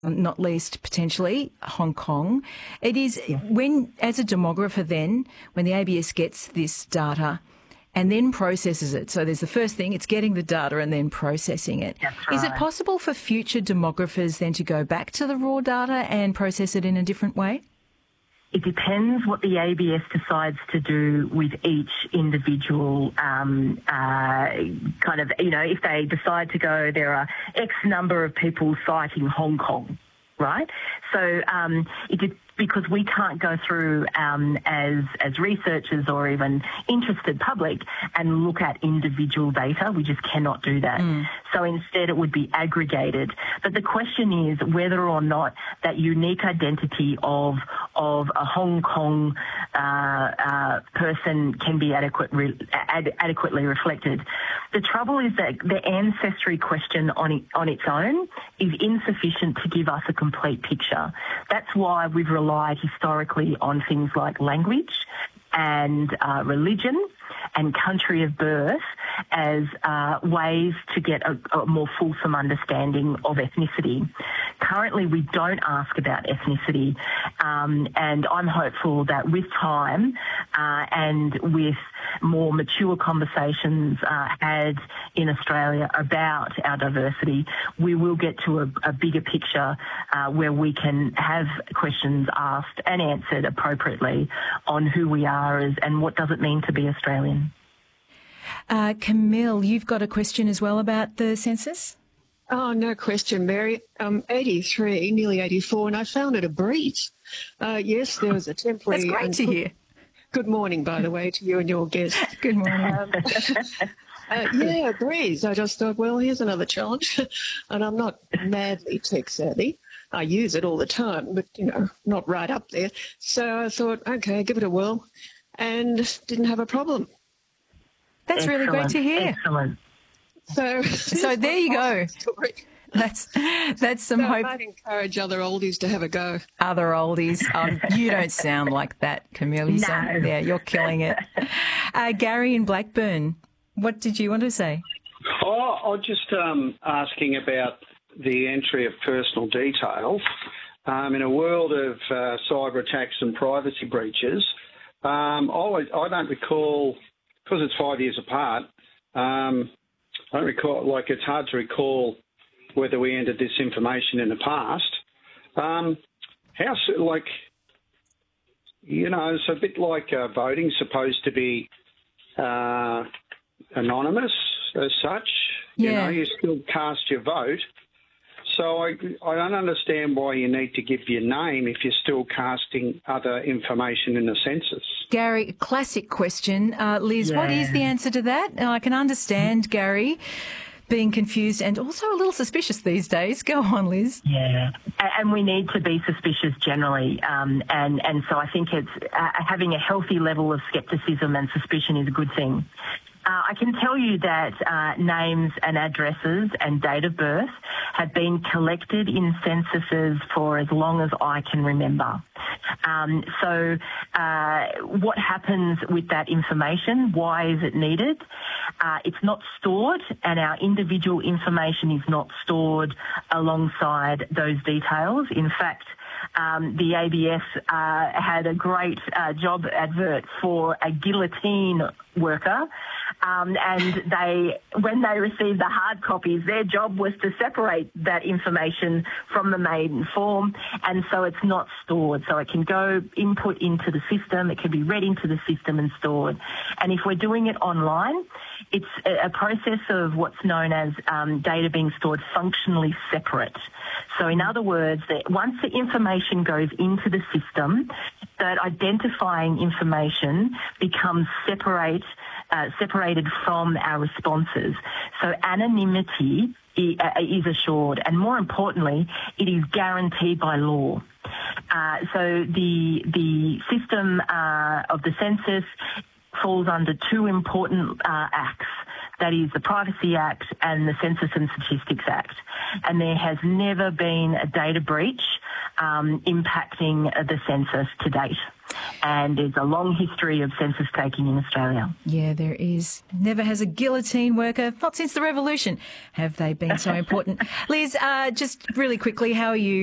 not least potentially Hong Kong. It is when, as a demographer then, when the ABS gets this data and then processes it. So there's the first thing, it's getting the data and then processing it. That's right. Is it possible for future demographers then to go back to the raw data and process it in a different way? It depends what the ABS decides to do with each individual if they decide to go, there are X number of people citing Hong Kong, right? So because we can't go through as researchers or even interested public and look at individual data. We just cannot do that. So instead it would be aggregated. But the question is whether or not that unique identity of a Hong Kong person can be adequately reflected. The trouble is that the ancestry question on its own is insufficient to give us a complete picture. That's why we've relied historically on things like language and religion and country of birth as ways to get a more fulsome understanding of ethnicity. Currently, we don't ask about ethnicity, and I'm hopeful that with time and with more mature conversations had in Australia about our diversity, we will get to a bigger picture where we can have questions asked and answered appropriately on who we are and what does it mean to be Australian. Camille, you've got a question as well about the census? Oh, no question, Mary. 83, nearly 84, and I found it a breeze. Yes, there was a temporary... That's great to hear. Good morning, by the way, to you and your guest. Good morning. A breeze. I just thought, well, here's another challenge. And I'm not madly tech-savvy. I use it all the time, but, not right up there. So I thought, okay, give it a whirl, and didn't have a problem. That's really great to hear. Excellent. So there you go. Story. That's some hope. I'd encourage other oldies to have a go. Other oldies. You don't sound like that, Camille. You're killing it. Gary in Blackburn, what did you want to say? Oh, I'm just asking about the entry of personal details. In a world of cyber attacks and privacy breaches, I don't recall, because it's 5 years apart, I don't recall, it's hard to recall whether we entered this information in the past. It's a bit like voting, supposed to be anonymous as such. Yeah. You still cast your vote. So I don't understand why you need to give your name if you're still casting other information in the census. Gary, classic question. Liz, what is the answer to that? I can understand Gary being confused and also a little suspicious these days. Go on, Liz. Yeah, and we need to be suspicious generally, and so I think it's having a healthy level of scepticism and suspicion is a good thing. I can tell you that names and addresses and date of birth have been collected in censuses for as long as I can remember. So what happens with that information? Why is it needed? It's not stored, and our individual information is not stored alongside those details. In fact, the ABS had a great job advert for a guillotine worker, and when they received the hard copies, their job was to separate that information from the maiden form, and so it's not stored. So it can go input into the system, it can be read into the system and stored. And if we're doing it online, it's a process of what's known as data being stored functionally separate. So in other words, that once the information goes into the system, that identifying information becomes separated from our responses. So anonymity is assured, and more importantly, it is guaranteed by law. So the system of the census falls under two important acts. That is the Privacy Act and the Census and Statistics Act. And there has never been a data breach impacting the census to date. And there's a long history of census taking in Australia. Yeah, there is. Never has a guillotine worker, not since the revolution, have they been so important. Liz, just really quickly, how are you